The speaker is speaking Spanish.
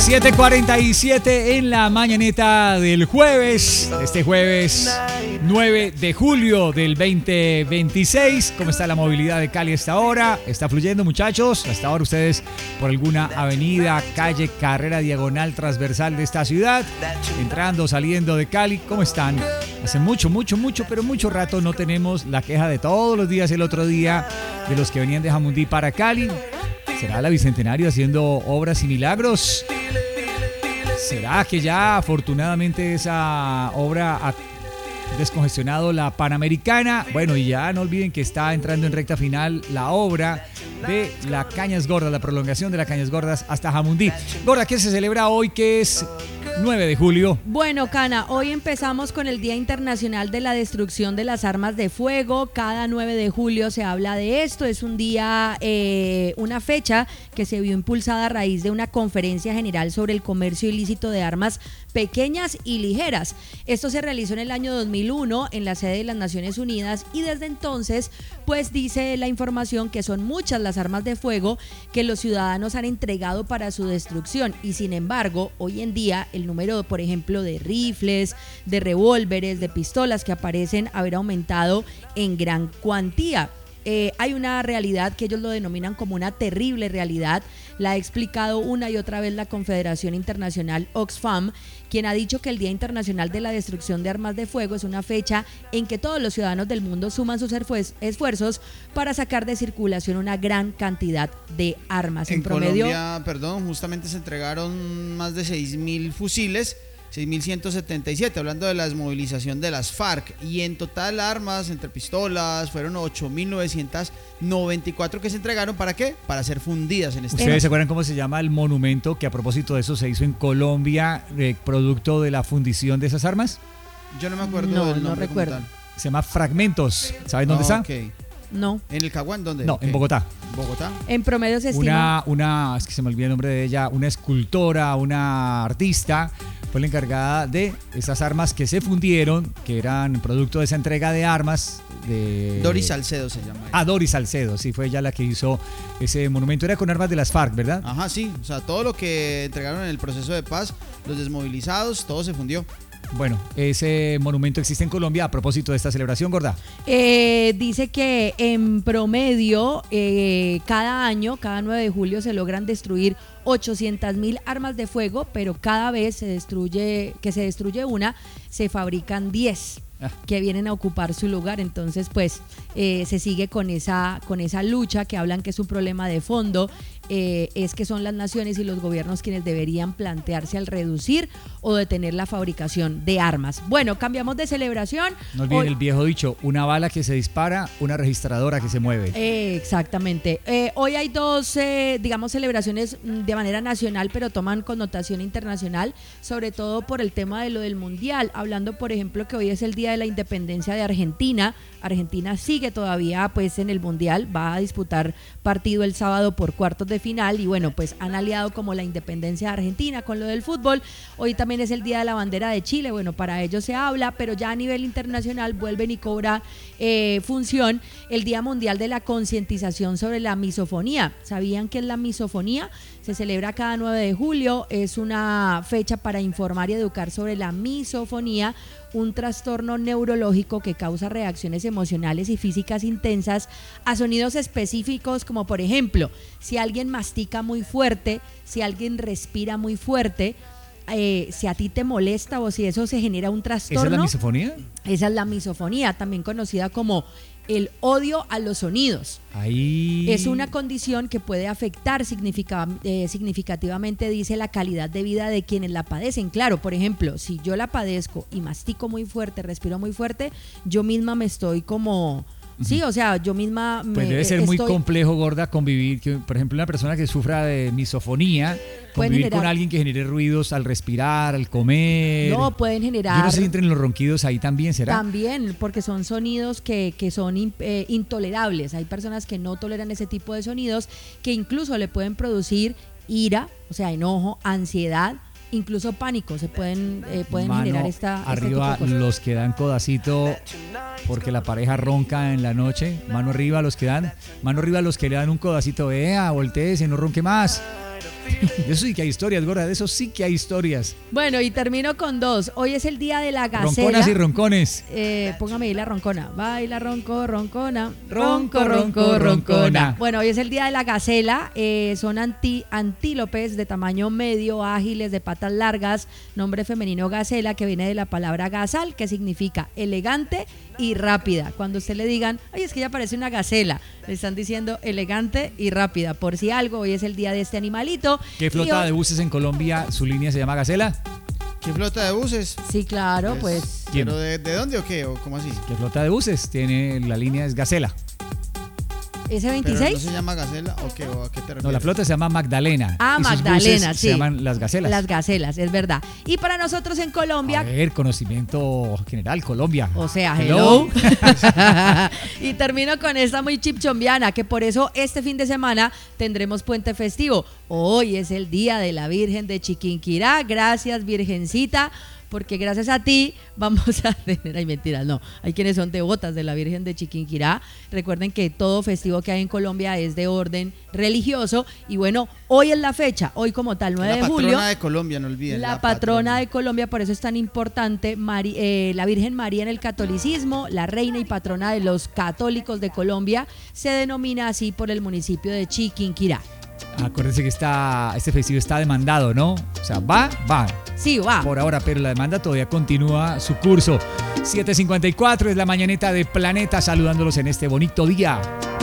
7:47 en la mañaneta del jueves, este jueves 9 de julio del 2026. ¿Cómo está la movilidad de Cali a esta hora? ¿Está fluyendo, muchachos? Hasta ahora ustedes por alguna avenida, calle, carrera, diagonal, transversal de esta ciudad, entrando, saliendo de Cali, ¿cómo están? Hace mucho rato no tenemos la queja de todos los días el otro día de los que venían de Jamundí para Cali. ¿Será la Bicentenario haciendo obras y milagros? ¿Será que ya afortunadamente esa obra ha descongestionado la Panamericana? Bueno, y ya no olviden que está entrando en recta final la obra de la Cañas Gordas, la prolongación de la Cañas Gordas hasta Jamundí. Gorda, ¿qué se celebra hoy, que es 9 de julio? Bueno, Cana, hoy empezamos con el Día Internacional de la Destrucción de las Armas de Fuego. Cada 9 de julio se habla de esto. Es un día, una fecha que se vio impulsada a raíz de una conferencia general sobre el comercio ilícito de armas pequeñas y ligeras. Esto se realizó en el año 2001 en la sede de las Naciones Unidas y desde entonces, pues dice la información que son muchas las armas de fuego que los ciudadanos han entregado para su destrucción y sin embargo, hoy en día el número, por ejemplo, de rifles, de revólveres, de pistolas que aparecen haber aumentado en gran cuantía. Hay una realidad que ellos lo denominan como una terrible realidad, la ha explicado una y otra vez la Confederación Internacional Oxfam, quien ha dicho que el Día Internacional de la Destrucción de Armas de Fuego es una fecha en que todos los ciudadanos del mundo suman sus esfuerzos para sacar de circulación una gran cantidad de armas. En promedio, Colombia, justamente se entregaron más de 6.000 fusiles, 6.177, hablando de la desmovilización de las FARC, y en total armas entre pistolas fueron 8.994 que se entregaron. ¿Para qué? Para ser fundidas en este. ¿Ustedes se acuerdan cómo se llama el monumento que a propósito de eso se hizo en Colombia, producto de la fundición de esas armas? Yo no me acuerdo del nombre. No recuerdo. Se llama Fragmentos. ¿Saben dónde está? Okay. No. ¿En el Caguán? ¿Dónde? No, Okay. en Bogotá. ¿Bogotá? En promedio se estima. Es que se me olvidó el nombre de ella, una escultora, una artista, fue la encargada de esas armas que se fundieron, que eran producto de esa entrega de armas. Doris Salcedo se llama. Doris Salcedo, sí, fue ella la que hizo ese monumento. Era con armas de las FARC, ¿verdad? Ajá, sí. O sea, todo lo que entregaron en el proceso de paz, los desmovilizados, todo se fundió. Bueno, ese monumento existe en Colombia a propósito de esta celebración, Gorda. Dice que en promedio cada año, cada 9 de julio se logran destruir 800.000 armas de fuego, pero cada vez se destruye una, se fabrican 10 que vienen a ocupar su lugar. Entonces pues se sigue con esa lucha que hablan que es un problema de fondo. Es que son las naciones y los gobiernos quienes deberían plantearse al reducir o detener la fabricación de armas. Bueno, cambiamos de celebración. No olviden el viejo dicho, una bala que se dispara, una registradora que se mueve. Exactamente. Hoy hay dos, celebraciones de manera nacional, pero toman connotación internacional, sobre todo por el tema de lo del Mundial. Hablando, por ejemplo, que hoy es el Día de la Independencia de Argentina. Argentina sigue todavía pues en el Mundial, va a disputar partido el sábado por cuartos de final y bueno, pues han aliado como la independencia de Argentina con lo del fútbol. Hoy también es el Día de la Bandera de Chile, bueno, para ello se habla, pero ya a nivel internacional vuelven y cobra función el Día Mundial de la Concientización sobre la Misofonía. ¿Sabían qué es la misofonía? Se celebra cada 9 de julio, es una fecha para informar y educar sobre la misofonía, un trastorno neurológico que causa reacciones emocionales y físicas intensas a sonidos específicos, como por ejemplo, si alguien mastica muy fuerte, si alguien respira muy fuerte, si a ti te molesta o si eso se genera un trastorno. ¿Esa es la misofonía? Esa es la misofonía, también conocida como el odio a los sonidos. Ahí. Es una condición que puede afectar significativamente, dice, la calidad de vida de quienes la padecen. Claro, por ejemplo, si yo la padezco y mastico muy fuerte, respiro muy fuerte, yo misma me estoy como... Sí, o sea, yo misma... Pues debe ser muy complejo, Gorda, convivir, por ejemplo, una persona que sufra de misofonía, convivir con alguien que genere ruidos al respirar, al comer. No, pueden generar... Yo no sé si entren los ronquidos ahí también, ¿será? También, porque son sonidos que son intolerables. Hay personas que no toleran ese tipo de sonidos, que incluso le pueden producir ira, o sea, enojo, ansiedad, incluso pánico. Se pueden generar arriba los que dan codacito porque la pareja ronca en la noche. Mano arriba los que le dan un codacito, voltéese, no ronque más. De eso sí que hay historias, gorda, de eso sí que hay historias. Bueno, y termino con dos. Hoy es el día de la gacela. Ronconas y roncones. Póngame ahí la roncona. Baila ronco, roncona. Roncona. Bueno, hoy es el día de la gacela. Son antílopes de tamaño medio, ágiles, de patas largas. Nombre femenino gacela, que viene de la palabra gazal, que significa elegante y rápida. Cuando usted le digan, ay, es que ella parece una gacela, le están diciendo elegante y rápida. Por si algo, hoy es el día de este animalito. ¿Qué flota de buses en Colombia, su línea se llama Gacela? ¿Qué flota de buses? Sí, claro, pues. ¿Pero de dónde o qué? ¿O cómo así? ¿Qué flota de buses? Tiene la línea es Gacela. ¿S26? ¿Pero no se llama Gacela o qué? ¿O a qué te refieres? No, la flota se llama Magdalena. Ah, y sus Magdalena, buses sí. se llaman las Gacelas. Las gacelas, es verdad. Y para nosotros en Colombia... A ver, conocimiento general, Colombia. O sea, hello. Y termino con esta muy chipchombiana, que por eso este fin de semana tendremos puente festivo. Hoy es el día de la Virgen de Chiquinquirá. Gracias, Virgencita, porque gracias a ti vamos a tener, ay, mentiras, no, hay quienes son devotas de la Virgen de Chiquinquirá. Recuerden que todo festivo que hay en Colombia es de orden religioso y bueno, hoy es la fecha, hoy como tal, 9 de julio. La patrona de Colombia, no olviden. La patrona de Colombia, por eso es tan importante, la Virgen María en el catolicismo, la reina y patrona de los católicos de Colombia, se denomina así por el municipio de Chiquinquirá. Acuérdense que este festivo está demandado, ¿no? O sea, va. Sí, va. Por ahora, pero la demanda todavía continúa su curso. 7:54 es la mañanita de Planeta, saludándolos en este bonito día.